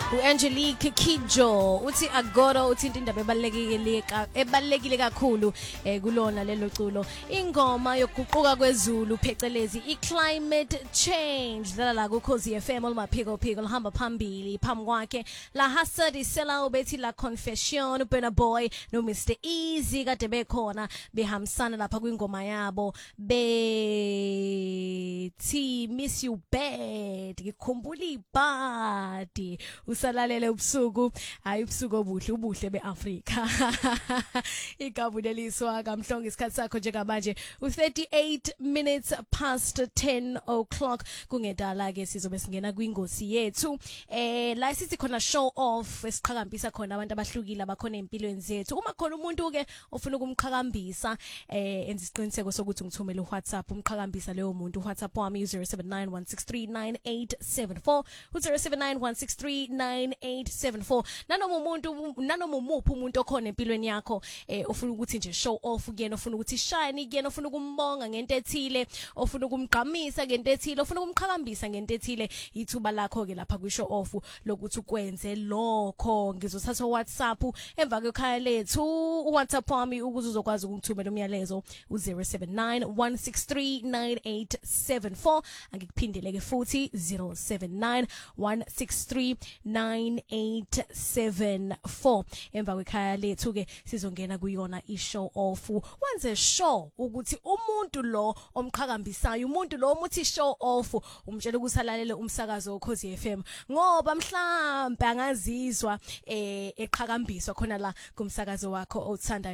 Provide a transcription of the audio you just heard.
uAngelique Kidjo uthi agora uthinta indaba ebalekile kakhulu kulona lelo culo ingoma yokuguquka kwezulu phecelezi iclimate change dlala la kuKhosi FM olmaphiko phiko lihamba phambili phambi kwakhe la Hasadi Sela ubethi la confession Burna Boy no Mr Easy kade bekhona behambisana lapha kwingoma yabo bethi miss you bad ngikhumbula ibhadi usalalele ubusuku hayi ubusuku obuhle beAfrika igabuleliswa kamhlongo isikhathi sakho njengamanje u38 minutes past 10 o'clock kungedala ke sizobe singena kwingosi yethu la sithi khona show off esiqhakambisa khona abantu abahlukile abakhona empilweni zethu uma khona umuntu ke ofuna ukumqhakambisa enza isiqiniseko sokuthi ngithumele uWhatsApp umqhakambisa leyo muntu uWhatsApp wami 0791639874 u0791639874 nanoma umuphi umuntu okhona empilweni yakho ofuna ukuthi nje show off kuyena ofuna ukuthi shine kuyena ofuna ukumbonga ngento ethile ofuna ukumgqamisa ngento ethile ofuna ukumqhakambisa ngento ethile ithuba lakho ke lapha kwishow off lokuthi ukwenze lokho ngizothatha uWhatsApp emva kwekhaya lethu uWhatsApp wami ukuze uzokwazi ukungithumela umyalezo u0791639874 angikuphindele ke futhi 0791639874 emva kwekhaya lethu ke sizongena kuyona ishow off wenze sure ukuthi umuntu lo omqhakambisayo umuntu lo umuthi show off umtshela ukusalalele umsakazo weKhosi FM ngoba mhlambe angazizwa eqhakambiswa khona la kumsakazo wakho othanda